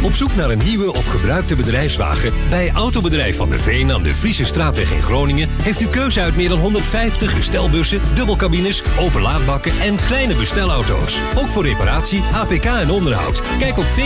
Op zoek naar een nieuwe of gebruikte bedrijfswagen? Bij Autobedrijf Van der Veen aan de Friese Straatweg in Groningen heeft u keuze uit meer dan 150 bestelbussen, dubbelcabines, openlaadbakken en kleine bestelauto's. Ook voor reparatie, APK en onderhoud. Kijk op